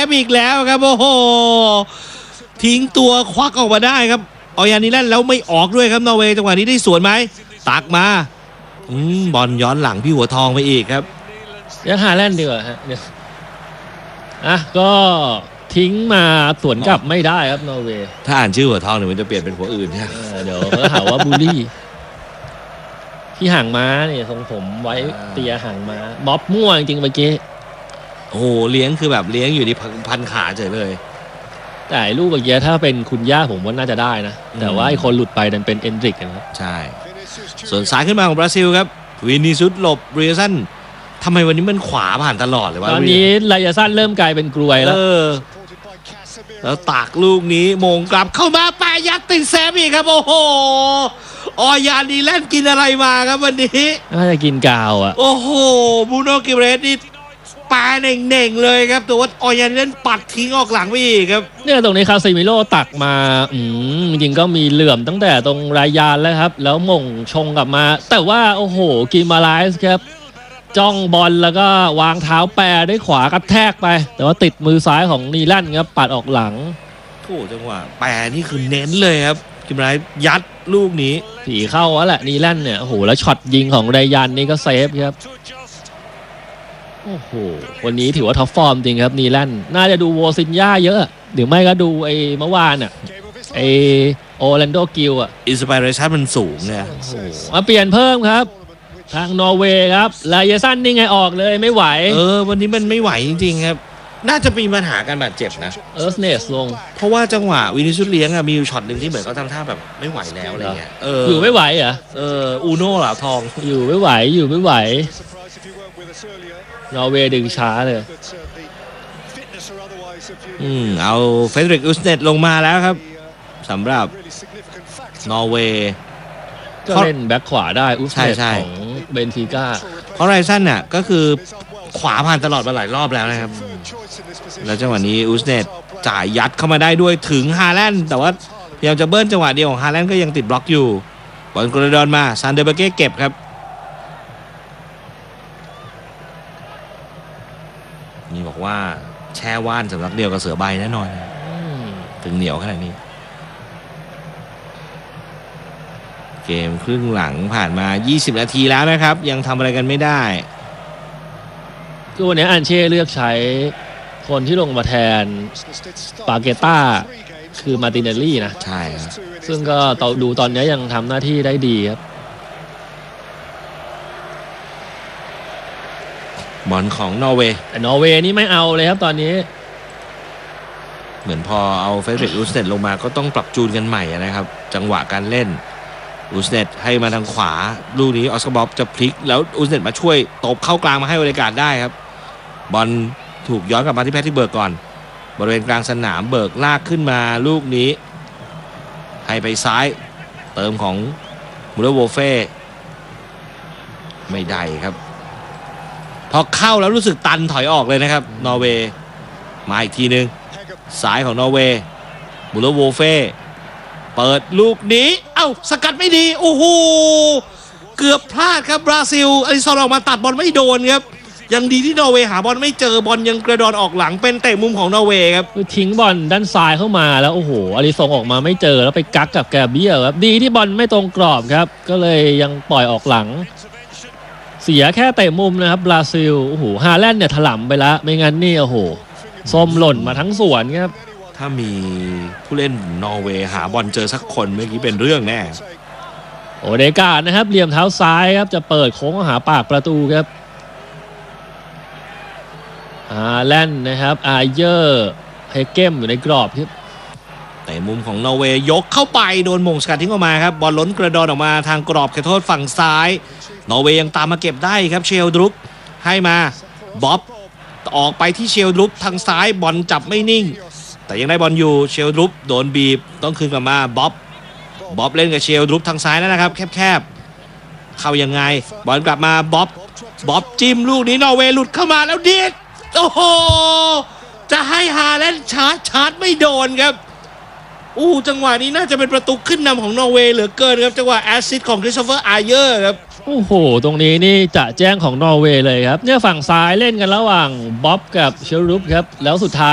ฟอีกแล้วครับโอ้โหทิ้งตัวควักออกมาได้ครับออยานิแลนด์แล้วไม่ออกด้วยครับนอร์เวย์จังหวะนี้ได้สวนไหมตักมาบอลย้อนหลังพี่หัวทองไปอีกครับยังฮาแลนด์ดีกว่าฮะเดี๋ยวก็ทิ้งมาสวนกลับไม่ได้ครับนอร์เวย์ถ้าอ่านชื่อหัวทองเนี่ยมันจะเปลี่ยนเป็นหัวอื่นใช่เดี๋ยวเขาหาว่าบูลลี่ที่ห่างม้าเนี่ยทรงผมไว้เตียห่างม้าบ๊อบมั่วจริงๆเมื่อกี้โอ้โหเลี้ยงคือแบบเลี้ยงอยู่ที่พันขาเฉยเลยแต่ลูกเมื่อกี้ถ้าเป็นคุณย่าผมว่าน่าจะได้นะแต่ว่าไอ้คนหลุดไปนั่นเป็นเอนดริกนะครับใช่ส่วนซ้ายขึ้นมาของบราซิลครับวินิซุสหลบเรียสันทำไมวันนี้มันขวาผ่านตลอดเลยวะตอนนี้ไรยาซันเริ่มกลายเป็นกลวยแล้วตากลูกนี้มงกลับเข้ามาแปะยัดติดแซมอีกครับโอ้โหออยานีแลนด์กินอะไรมาครับวันนี้น่าจะกินกาวอ่ะโอ้โหบูโนกิเรสนี่ปาเน่งๆเลยครับแต่ว่าออยานีแลนด์ปัดทิ้งออกหลังไปอีกครับเนี่ยตรงนี้คาซิมิโร่ตักมาจริงก็มีเหลื่อมตั้งแต่ตรงรายยานแล้วครับแล้วมงชงกลับมาแต่ว่าโอ้โหกิมาไลส์ครับจ้องบอลแล้วก็วางเท้าแปรด้วยขวากระแทกไปแต่ว่าติดมือซ้ายของนีแลนด์ครับปัดออกหลังโอ้จังหวะแปรนี่คือเน้นเลยครับกิมไรยัดลูกนี้ผีเข้าแล้วแหละนีแลนด์เนี่ยโอ้โหแล้วช็อตยิงของไรยันนี่ก็เซฟครับโอ้โหวันนี้ถือว่าท็อปฟอร์มจริงครับนีแลนด์น่าจะดูโวซินญ่าเยอะหรือไม่ก็ดูไอ้เมื่อวานอ่ะไอโอแลนโดกิลอ่ะอินสปิเรชันมันสูงเนี่ยมาเปลี่ยนเพิ่มครับทางนอร์เวย์ครับไลเยซันนี่ไงออกเลยไม่ไหววันนี้มันไม่ไหวจริงๆครับน่าจะมีปัญหาการบาดเจ็บนะสเนสลงเพราะว่าจังหวะวินิซุสเลี้ยงมีอยู่ช็อตหนึ่งที่เหมือนเขาทำท่าแบบไม่ไหวแล้วอะไรเงี้ยอยู่ไม่ไหวเหรออูโน่เหล่าทองอยู่ไม่ไหวนอร์เวย์ดึงช้าเลยเอาเฟเดริกอุสเนตลงมาแล้วครับสำหรับนอร์เวย์ก็เล่นแบ็คขวาได้อุสเนตของเบนฟิก้าเพราะไรซันน่ะก็คือขวาผ่านตลอดมาหลายรอบแล้วนะครับแล้วจังหวะนี้อุสเนตจ่ายยัดเข้ามาได้ด้วยถึงฮาแลนด์แต่ว่าพยายามจะเบิ้ลจังหวะเดียวของฮาแลนด์ก็ยังติดบล็อกอยู่บอลกระโดดมาซานเดเบเก้เก็บครับนี่บอกว่าแช่ว่านสำหรับเดียวกับเสือใบแน่นอนถึงเหนียวขนาดนี้เกมครึ่งหลังผ่านมา20นาทีแล้วนะครับยังทำอะไรกันไม่ได้คือวันนี้อันเช่เลือกใช้คนที่ลงมาแทนปาเกต้าคือมาตินเนลลี่นะใช่ครับซึ่งก็ดูตอนนี้ยังทำหน้าที่ได้ดีครับบอลของนอร์เวย์แต่นอร์เวย์นี่ไม่เอาเลยครับตอนนี้เหมือนพอเอาเฟเดริกอุสเนตลงมาก็ต้องปรับจูนกันใหม่นะครับจังหวะการเล่นอุสเนตให้มาทางขวาลูกนี้ออสการ์บ๊อบจะพลิกแล้วอุสเนตมาช่วยตบเข้ากลางมาให้บริการได้ครับบอลถูกย้อนกลับมาที่แพทริกเบิร์กก่อนบริเวณกลางสนามเบิร์กลากขึ้นมาลูกนี้ให้ไปซ้ายเติมของมูเลโวเฟ่ไม่ได้ครับพอเข้าแล้วรู้สึกตันถอยออกเลยนะครับนอร์เวย์มาอีกทีนึงซ้ายของนอร์เวย์มูเลโวเฟ่เปิดลูกนี้สกัดไม่ดีโอ้โหเกือบพลาดครับบราซิลอลิซอนออกมาตัดบอลไม่โดนครับยังดีที่นอร์เวย์หาบอลไม่เจอบอลยังกระดอนออกหลังเป็นเตะมุมของนอร์เวย์ครับทิ้งบอลด้านซ้ายเข้ามาแล้วโอ้โหอลิซอนออกมาไม่เจอแล้วไปกักกับแกเบียครับดีที่บอลไม่ตรงกรอบครับก็เลยยังปล่อยออกหลังเสียแค่เตะมุมนะครับบราซิลโอ้โหฮาแลนด์เนี่ยถล่มไปแล้วไม่งั้นนี่โอ้โหส้มหล่นมาทั้งสวนครับถ้ามีผู้เล่นนอร์เวย์หาบอลเจอสักคนเมื่อกี้เป็นเรื่องแน่โอเดการ์ดนะครับเหลี่ยมเท้าซ้ายครับจะเปิดโค้งหาปากประตูครับฮาแลนด์นะครับอาเยอร์เฮเกมอยู่ในกรอบครับแต่มุมของนอร์เวย์ยกเข้าไปโดนมงสกัดทิ้งออกมาครับบอลล้นกระดอนออกมาทางกรอบเขตโทษฝั่งซ้ายนอร์เวย์ยังตามมาเก็บได้ครับเชลดรุกให้มาบ๊อบออกไปที่เชลดรุกทางซ้ายบอลจับไม่นิ่งแต่ยังได้บอลอยู่เชลดรุกโดนบีบต้องคืนกลับมาบ๊อบเล่นกับเชลดรุกทางซ้ายแล้วนะครับแคบเข้ายังไงบอลกลับมาบ๊อบจิ้มลูกนี้นอร์เวย์หลุดเข้ามาแล้วดิดโอ้โหจะให้ฮาแลนด์ชาร์จไม่โดนครับจังหวะนี้น่าจะเป็นประตูขึ้นนำของนอร์เวย์เหลือเกินครับจังหวะแอสซิสต์ของคริสโตเฟอร์อาเยอร์ครับโอ้โหตรงนี้นี่จะแจ้งของนอร์เวย์เลยครับเนี่ยฝั่งซ้ายเล่นกันระหว่างบ๊อบกับเชลรุปครับแล้วสุดท้าย